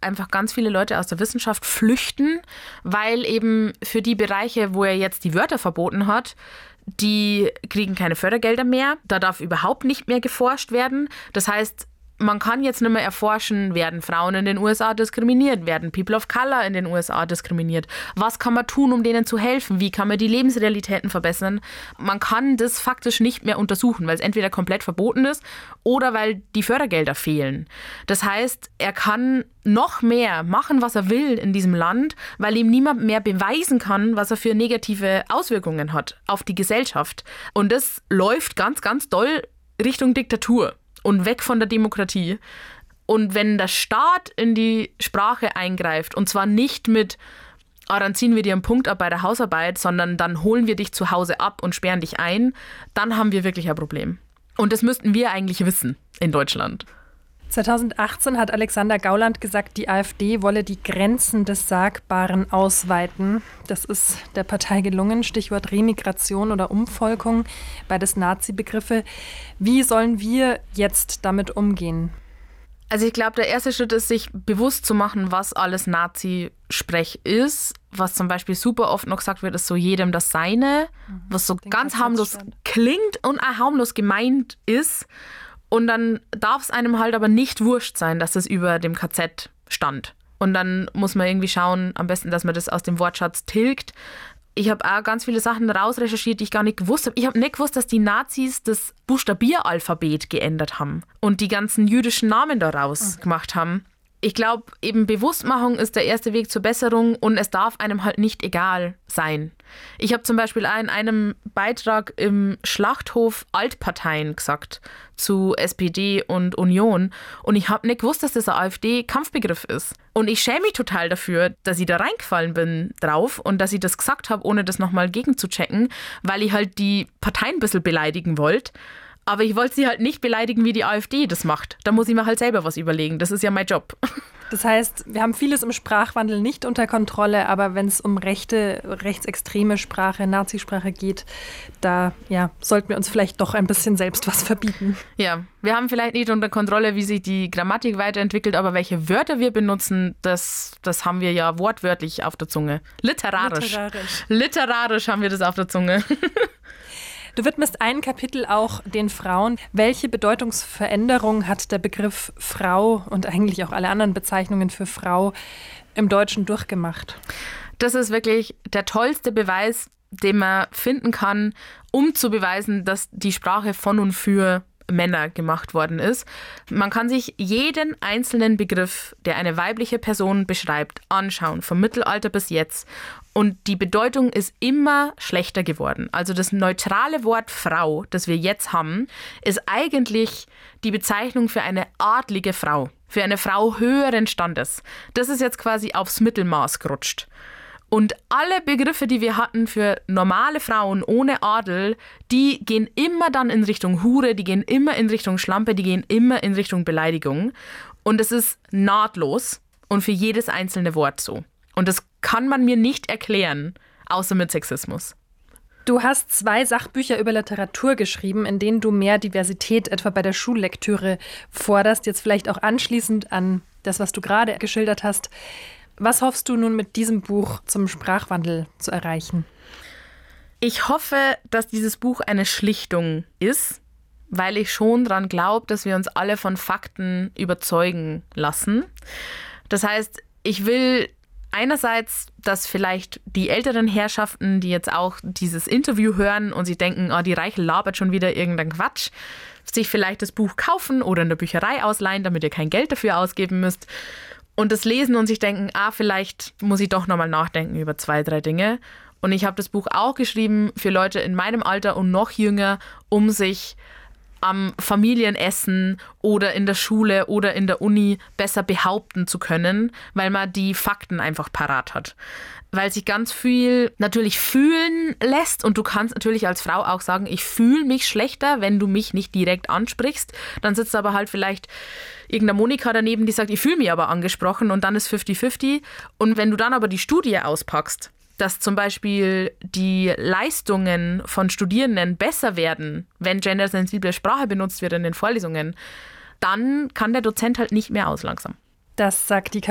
einfach ganz viele Leute aus der Wissenschaft flüchten, weil eben für die Bereiche, wo er jetzt die Wörter verboten hat, die kriegen keine Fördergelder mehr. Da darf überhaupt nicht mehr geforscht werden. Das heißt, man kann jetzt nicht mehr erforschen, werden Frauen in den USA diskriminiert, werden People of Color in den USA diskriminiert. Was kann man tun, um denen zu helfen? Wie kann man die Lebensrealitäten verbessern? Man kann das faktisch nicht mehr untersuchen, weil es entweder komplett verboten ist oder weil die Fördergelder fehlen. Das heißt, er kann noch mehr machen, was er will in diesem Land, weil ihm niemand mehr beweisen kann, was er für negative Auswirkungen hat auf die Gesellschaft. Und das läuft ganz, ganz doll Richtung Diktatur und weg von der Demokratie. Und wenn der Staat in die Sprache eingreift, und zwar nicht mit, dann ziehen wir dir einen Punkt ab bei der Hausarbeit, sondern dann holen wir dich zu Hause ab und sperren dich ein, dann haben wir wirklich ein Problem. Und das müssten wir eigentlich wissen in Deutschland. 2018 hat Alexander Gauland gesagt, die AfD wolle die Grenzen des Sagbaren ausweiten. Das ist der Partei gelungen. Stichwort Remigration oder Umvolkung, beides Nazi-Begriffe. Wie sollen wir jetzt damit umgehen? Also ich glaube, der erste Schritt ist, sich bewusst zu machen, was alles Nazi-Sprech ist. Was zum Beispiel super oft noch gesagt wird, ist so jedem das Seine, was so ganz harmlos klingt und auch harmlos gemeint ist. Und dann darf es einem halt aber nicht wurscht sein, dass es über dem KZ stand. Und dann muss man irgendwie schauen, am besten, dass man das aus dem Wortschatz tilgt. Ich habe auch ganz viele Sachen rausrecherchiert, die ich gar nicht gewusst habe. Ich habe nicht gewusst, dass die Nazis das Buchstabieralphabet geändert haben und die ganzen jüdischen Namen daraus gemacht haben. Ich glaube, eben Bewusstmachung ist der erste Weg zur Besserung und es darf einem halt nicht egal sein. Ich habe zum Beispiel auch in einem Beitrag im Schlachthof Altparteien gesagt zu SPD und Union und ich habe nicht gewusst, dass das ein AfD-Kampfbegriff ist. Und ich schäme mich total dafür, dass ich da reingefallen bin drauf und dass ich das gesagt habe, ohne das nochmal gegenzuchecken, weil ich halt die Parteien ein bisschen beleidigen wollte. Aber ich wollte sie halt nicht beleidigen, wie die AfD das macht. Da muss ich mir halt selber was überlegen. Das ist ja mein Job. Das heißt, wir haben vieles im Sprachwandel nicht unter Kontrolle, aber wenn es um rechtsextreme Sprache, Nazisprache geht, da sollten wir uns vielleicht doch ein bisschen selbst was verbieten. Ja, wir haben vielleicht nicht unter Kontrolle, wie sich die Grammatik weiterentwickelt, aber welche Wörter wir benutzen, das haben wir ja wortwörtlich auf der Zunge. Literarisch haben wir das auf der Zunge. Du widmest ein Kapitel auch den Frauen. Welche Bedeutungsveränderung hat der Begriff Frau und eigentlich auch alle anderen Bezeichnungen für Frau im Deutschen durchgemacht? Das ist wirklich der tollste Beweis, den man finden kann, um zu beweisen, dass die Sprache von und für Männer gemacht worden ist. Man kann sich jeden einzelnen Begriff, der eine weibliche Person beschreibt, anschauen, vom Mittelalter bis jetzt. Und die Bedeutung ist immer schlechter geworden. Also das neutrale Wort Frau, das wir jetzt haben, ist eigentlich die Bezeichnung für eine adlige Frau, für eine Frau höheren Standes. Das ist jetzt quasi aufs Mittelmaß gerutscht. Und alle Begriffe, die wir hatten für normale Frauen ohne Adel, die gehen immer dann in Richtung Hure, die gehen immer in Richtung Schlampe, die gehen immer in Richtung Beleidigung. Und es ist nahtlos und für jedes einzelne Wort so. Und das kann man mir nicht erklären, außer mit Sexismus. Du hast 2 Sachbücher über Literatur geschrieben, in denen du mehr Diversität etwa bei der Schullektüre forderst. Jetzt vielleicht auch anschließend an das, was du gerade geschildert hast. Was hoffst du nun mit diesem Buch zum Sprachwandel zu erreichen? Ich hoffe, dass dieses Buch eine Schlichtung ist, weil ich schon daran glaube, dass wir uns alle von Fakten überzeugen lassen. Das heißt, ich will einerseits, dass vielleicht die älteren Herrschaften, die jetzt auch dieses Interview hören und sie denken, die Reichel labert schon wieder irgendeinen Quatsch, sich vielleicht das Buch kaufen oder in der Bücherei ausleihen, damit ihr kein Geld dafür ausgeben müsst. Und das lesen und sich denken, vielleicht muss ich doch nochmal nachdenken über 2, 3 Dinge. Und ich habe das Buch auch geschrieben für Leute in meinem Alter und noch jünger, um sich am Familienessen oder in der Schule oder in der Uni besser behaupten zu können, weil man die Fakten einfach parat hat. Weil sich ganz viel natürlich fühlen lässt und du kannst natürlich als Frau auch sagen, ich fühle mich schlechter, wenn du mich nicht direkt ansprichst. Dann sitzt aber halt vielleicht irgendeine Monika daneben, die sagt, ich fühle mich aber angesprochen und dann ist 50-50. Und wenn du dann aber die Studie auspackst, dass zum Beispiel die Leistungen von Studierenden besser werden, wenn gendersensible Sprache benutzt wird in den Vorlesungen, dann kann der Dozent halt nicht mehr aus langsam. Das sagt die